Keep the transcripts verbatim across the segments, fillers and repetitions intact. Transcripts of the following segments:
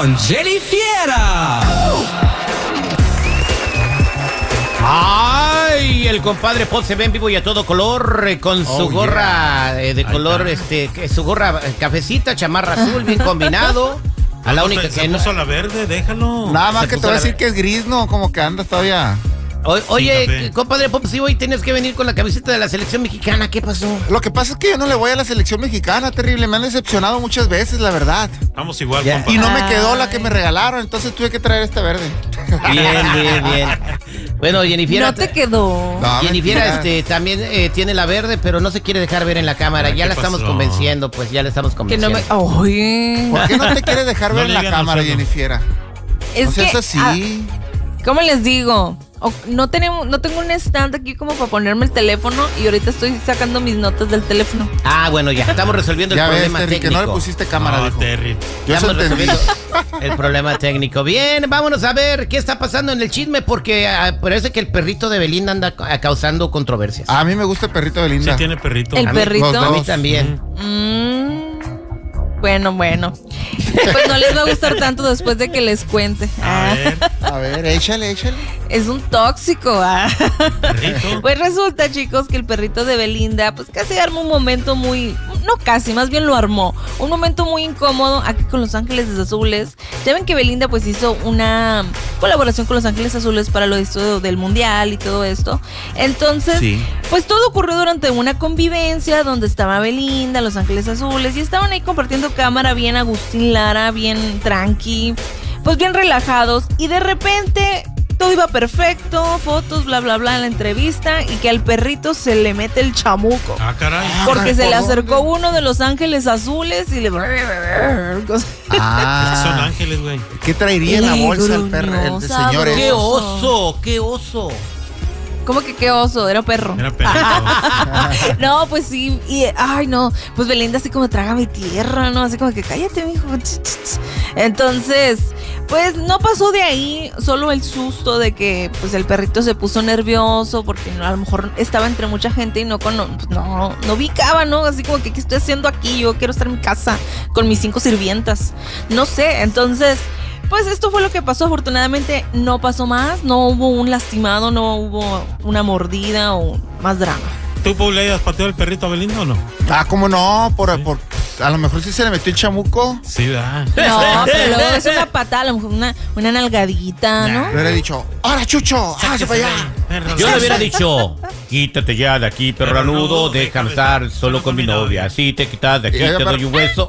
con Jenny Fiera. Ay, el compadre Pop se ve en vivo y a todo color eh, con su Oh, gorra yeah. eh, de Ahí color, está. este, que- su gorra eh, cafecita, chamarra azul, bien combinado. A la única se, se que no. puso la verde, déjalo. Nada más Se que puso te voy a la decir ver- que es gris, ¿no? Como que andas todavía. O- oye, café. compadre Pop, si hoy tienes que venir con la camiseta de la selección mexicana, ¿qué pasó? Lo que pasa es que yo no le voy a la selección mexicana, terrible. Me han decepcionado muchas veces, la verdad. Vamos igual, Ya. compa. Y no me quedó Ay. la que me regalaron, entonces tuve que traer esta verde. Bien, bien, bien. Bueno, Jennifer. No te quedó. No, Jennifer mentira. este, también eh, tiene la verde, pero no se quiere dejar ver en la cámara. Ah, Ya ¿qué la estamos pasó? convenciendo, pues ya la estamos Que no convenciendo. me. Oye. ¿Por qué no te quieres dejar No ver le en la digan cámara, nosotros. Jennifer? Es No seas que, así. ah, ¿cómo les digo? O- no tenemos, no tengo un stand aquí como para ponerme el teléfono y ahorita estoy sacando mis notas del teléfono. Ah, bueno, ya estamos resolviendo el Ya ves, problema Terry, que técnico. no le pusiste cámara, No, dijo. Terry. Yo eso Estamos entendí. resolviendo el problema técnico. Bien, vámonos a ver qué está pasando en el chisme porque ah, parece que el perrito de Belinda anda ca- causando controversias. A mí me gusta el perrito de Sí Linda. tiene perrito. El A mí- perrito. los A mí dos. también. Mm, bueno, bueno. Pues no les va a gustar tanto después de que les cuente. A Ah, ver, A ver, échale, échale. es un tóxico. Ah. perrito. Pues resulta, chicos, que el perrito de Belinda, pues casi armó un momento muy, no casi, más bien lo armó, un momento muy incómodo aquí con Los Ángeles Azules. Ya ven que Belinda pues hizo una colaboración con Los Ángeles Azules para lo de esto del mundial y todo esto. Entonces, Sí. pues todo ocurrió durante una convivencia donde estaba Belinda, Los Ángeles Azules, y estaban ahí compartiendo cámara bien Agustín Lara, bien tranqui, pues bien relajados, y de repente todo iba perfecto, fotos, bla, bla, bla en la entrevista, y que al perrito se le mete el chamuco. Ah, caray. Porque se ¿por le dónde? acercó uno de Los Ángeles Azules y le... Esos son Ah, ángeles, güey. ¿qué traería en la Ey, bolsa el perro, el gruñón, señor sabroso. ese? ¡Qué oso! ¡Qué oso! ¿Cómo que qué oso? Era perro. Era perrito. No, pues sí, y ay no, pues Belinda así como trágame tierra, ¿no? Así como que cállate, mijo. Entonces, pues no pasó de ahí, solo el susto de que pues el perrito se puso nervioso porque a lo mejor estaba entre mucha gente y no cono- pues, no, no ubicaba, ¿no? Así como que ¿qué estoy haciendo aquí? Yo quiero estar en mi casa con mis cinco sirvientas. No sé, entonces pues esto fue lo que pasó. Afortunadamente no pasó más, no hubo un lastimado, no hubo una mordida o más drama. ¿Tú, Paul, le hayas pateado el perrito a Belinda o no? Ah, ¿cómo no? Por, por, a lo mejor sí se le metió el chamuco. Sí, ¿verdad? No, pero luego es una patada, a lo mejor una, una nalgadita, ¿no? Le hubiera dicho, ¡ahora, Chucho! ¡Hágase para allá! Perro. Yo le hubiera dicho, quítate ya de aquí, perro Perro lanudo, lanudo, déjame déjame estar estar solo con mi novia. Si te quitas de aquí, Y ella, te pero- doy un hueso.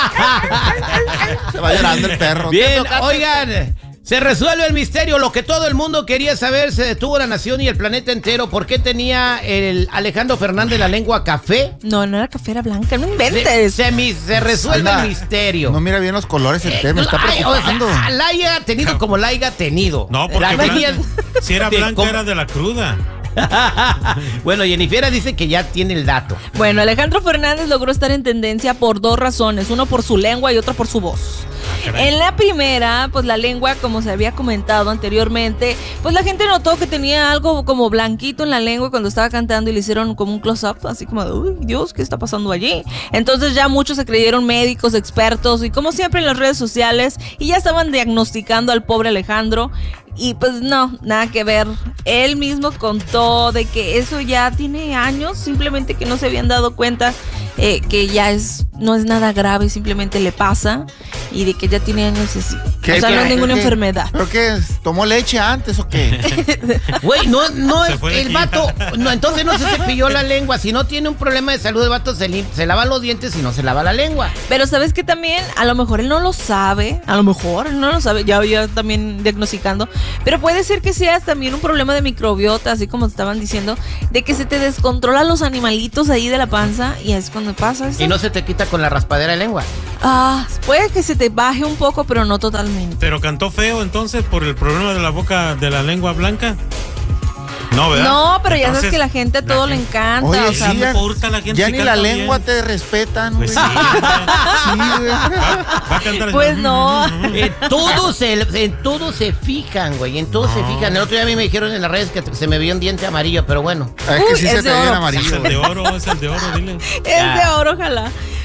Se va llorando el perro. Bien, oigan, se resuelve el misterio. Lo que todo el mundo quería saber, se detuvo la nación y el planeta entero. ¿Por qué tenía el Alejandro Fernández la lengua café? No, no era café, era blanca, no Se, inventes. se mi- se resuelve Anda, el misterio. No mira bien los colores el té, me está Ay, o sea, preocupando. la haya tenido como la haya tenido. No, porque La blanca- niña- si era de blanca cómo- era de la cruda. Bueno, Jennifer dice que ya tiene el dato. Bueno, Alejandro Fernández logró estar en tendencia por dos razones, uno por su lengua y otra por su voz. caray. En la primera, pues la lengua, como se había comentado anteriormente, pues la gente notó que tenía algo como blanquito en la lengua cuando estaba cantando y le hicieron como un close-up, así como de, uy, Dios, ¿qué está pasando allí? Entonces ya muchos se creyeron médicos, expertos y como siempre en las redes sociales y ya estaban diagnosticando al pobre Alejandro. Y pues no, nada que ver. Él mismo contó de que eso ya tiene años, simplemente que no se habían dado cuenta eh, que ya es no es nada grave, simplemente le pasa y de que ya tiene años así. ¿Qué- O sea, qué- no es ninguna qué- enfermedad. ¿Pero qué? ¿Tomó leche antes o qué? Güey, no, no Se es fue de el aquí. vato. No, entonces no se cepilló la lengua. Si no tiene un problema de salud, el vato se, lim- se lava los dientes y no se lava la lengua. Pero sabes que también, a lo mejor él no lo sabe, a lo mejor él no lo sabe, ya ya también diagnosticando, pero puede ser que sea también un problema de microbiota, así como estaban diciendo, de que se te descontrolan los animalitos ahí de la panza y es cuando pasa eso. Y no se te quita con la raspadera de lengua. Ah, puede que se te baje un poco, pero no totalmente. Pero cantó feo entonces por el problema de la boca, de la lengua blanca. No, ¿verdad? No, pero ya sabes Entonces, que la gente a la todo le gente- encanta, Oye, o sea, sí, ya, importa la gente ya si ni canta la lengua bien. te respetan, Pues sí, güey. va, Sí, güey. va a cantar. Pues no. En todo se, en todo se fijan, güey. En todo se No. fijan. El otro día a mí me dijeron en las redes que se me vio un diente amarillo, pero bueno. Es que Uy, sí es se de te ve en oro. Es amarillo. el de oro, es el de oro, dile. Es de oro, ojalá.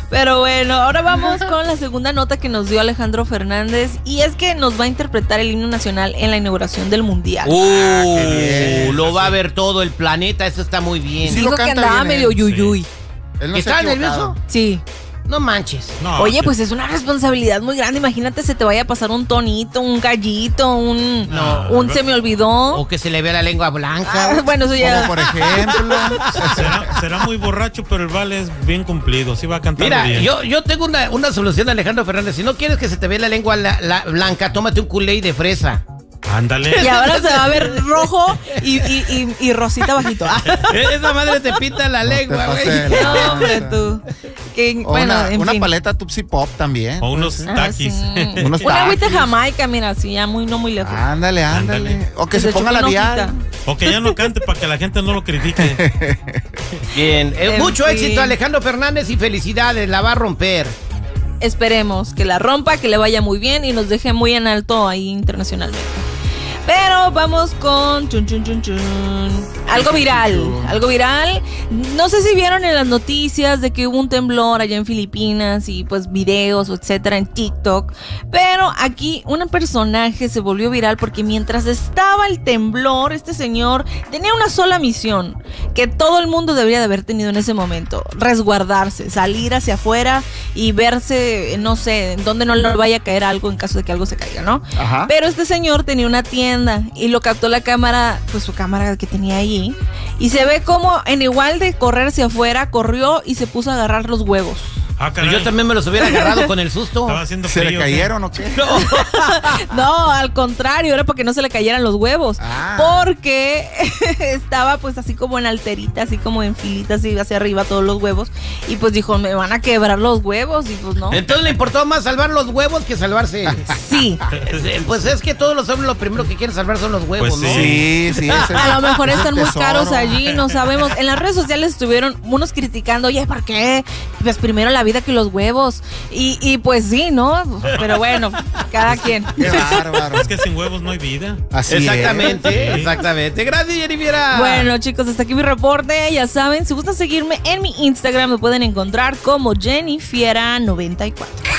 Pero bueno, ahora vamos con la segunda nota que nos dio Alejandro Fernández. Y es que nos va a interpretar el himno nacional en la inauguración del Mundial. Uh, qué bien. lo va a ver todo el planeta, eso está muy bien. Sí, Dijo lo que canta andaba bien medio él, yuyuy. Él no ¿Que se ha estaba equivocado. nervioso? Sí. No manches. No, Oye, que- pues es una responsabilidad muy grande. Imagínate, se te vaya a pasar un tonito, un gallito, un, No, un no. se me olvidó. O que se le vea la lengua blanca. Ah, bueno, eso ya. Como por ejemplo. será, será muy borracho, pero el vale es bien cumplido. Sí va a cantar Mira, bien. yo, yo tengo una, una solución, Alejandro Fernández. Si no quieres que se te vea la lengua la- la blanca, tómate un culé de fresa. Ándale. Y ahora se va a ver rojo y, y, y, y rosita bajito. Ah, Esa madre te pinta la No te lengua, pases güey. de no, lanza. hombre, tú. Que, O bueno, una, en una fin. paleta Tupsi Pop también. O unos Ah, taquis. sí. Unos Una agüita taquis. Jamaica, mira, así ya muy, no muy lejos. Ándale, ándale. Ándale. O que Se se ponga chupa una labial. hojita. O que ya no cante para que la gente no lo critique. Bien, eh, En mucho fin. éxito, Alejandro Fernández, y felicidades, la va a romper. Esperemos que la rompa, que le vaya muy bien y nos deje muy en alto ahí internacionalmente. Pero vamos con chun, chun, chun, chun. Algo viral, algo viral. No sé si vieron en las noticias de que hubo un temblor allá en Filipinas y pues videos, etcétera, en TikTok. Pero aquí un personaje se volvió viral porque mientras estaba el temblor, este señor tenía una sola misión que todo el mundo debería de haber tenido en ese momento: resguardarse, salir hacia afuera y verse, no sé, en donde no le vaya a caer algo en caso de que algo se caiga, ¿no? Ajá. Pero este señor tenía una tienda y lo captó la cámara, pues su cámara que tenía allí, y se ve como en igual de correr hacia afuera, corrió y se puso a agarrar los huevos. Ah, Pues caray. yo también me los hubiera agarrado con el susto. Estaba haciendo ¿Se frío. le ¿qué? cayeron o qué? No, al contrario, era porque no se le cayeran los huevos. Ah. Porque estaba pues así como en alterita, así como en filita, así hacia arriba todos los huevos. Y pues dijo, me van a quebrar los huevos. Y pues no. Entonces le importó más salvar los huevos que salvarse. Sí. Pues es que todos los hombres lo primero que quieren salvar son los huevos, Pues ¿no? Sí, sí. ese- A lo mejor ese están muy tesoro. caros allí, no sabemos. En las redes sociales estuvieron unos criticando, oye, ¿por qué? Pues primero la vida que los huevos. Y, y pues sí, ¿no? Pero bueno, cada quien. Qué bárbaro. Es que sin huevos no hay vida. Así Exactamente, Sí. exactamente. Gracias, Jennifer. Bueno, chicos, hasta aquí mi reporte. Ya saben, si gustan seguirme en mi Instagram, me pueden encontrar como Jennifiera noventa y cuatro.